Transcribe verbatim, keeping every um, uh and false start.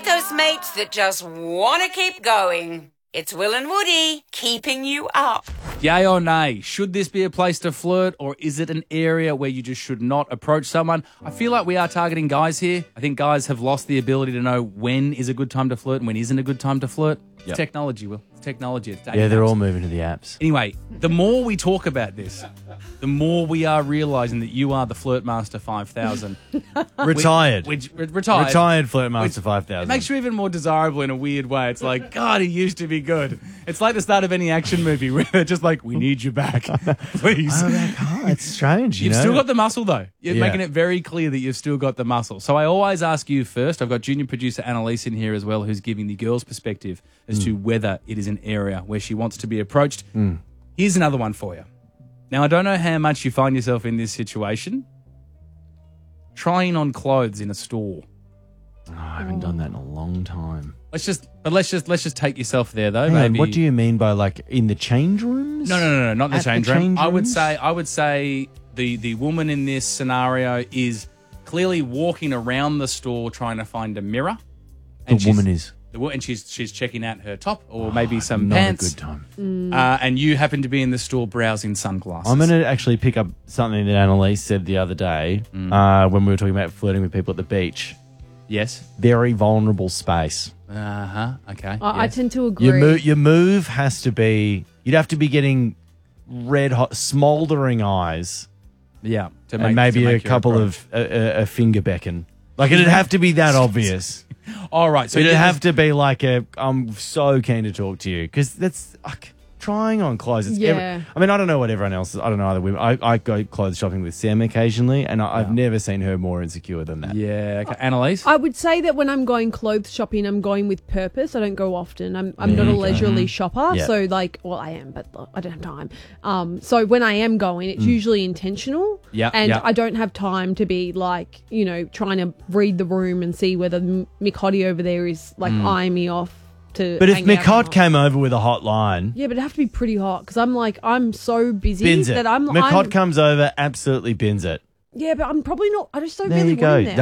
those mates that just want to keep going. It's Will and Woody keeping you up. Yay or nay? Should this be a place to flirt, or is it an area where you just should not approach someone? I feel like we are targeting guys here. I think guys have lost the ability to know when is a good time to flirt and when isn't a good time to flirt. It's Yep. technology, Will. It's technology. It's Yeah, they're all moving to the apps. Anyway, the more we talk about this, the more we are realising that you are the Flirt Master five thousand. Retired. Which, which retired. Retired Flirtmaster Which- five thousand. It makes you even more desirable in a weird way. It's like, God, he used to be good. It's like the start of any action movie where they're just like, we need you back, please. Oh, that car, it's strange, you You've know? still got the muscle, though. You're Yeah. making it very clear that you've still got the muscle. So I always ask you first. I've got junior producer Annalise in here as well, who's giving the girl's perspective as Mm. to whether it is an area where she wants to be approached. Here's another one for you. Now, I don't know how much you find yourself in this situation. Trying on clothes in a store. Oh, I haven't done that in a long time. Let's just, but let's just, let's just take yourself there, though. Hang on, Maybe. what do you mean by like in the change rooms? No, no, no, no, not in the At the change room. change I would rooms? say, I would say the the woman in this scenario is clearly walking around the store trying to find a mirror. The she's- woman is. the wo- and she's she's checking out her top or maybe some Oh, Not pants. a good time. Uh, and you happen to be in the store browsing sunglasses. I'm going to actually pick up something that Annalise said the other day Mm. uh, when we were talking about flirting with people at the beach. Yes. Very vulnerable space. Uh huh. Okay. I, I yes. tend to agree. Your, mo- your move has to be, you'd have to be getting red hot, smouldering eyes Yeah. To and maybe to a make your couple approach. of, a, a, a finger beckon. Like it'd have to be that obvious. All right. So It'd you have to be like a, I'm so keen to talk to you. Because that's, like, trying on clothes. It's every- Yeah. I mean, I don't know what everyone else is. I don't know other women. I, I go clothes shopping with Sam occasionally, and I, I've never seen her more insecure than that. Yeah. Okay. Annalise. I would say that when I'm going clothes shopping, I'm going with purpose. I don't go often. I'm I'm not a leisurely shopper. Yeah. So like, well, I am, but I don't have time. Um, so when I am going, it's usually intentional. Yeah, And yeah. I don't have time to be like, you know, trying to read the room and see whether M- Mick Hottie over there is like eyeing me off to. But if hang out or Mick Hot not. came over with a hot line, Yeah, but it'd have to be pretty hot because I'm like I'm so busy bins it. that I'm. Mick I'm Hot comes over, absolutely bins it. yeah, but I'm probably not. I just don't There really you want him go. there.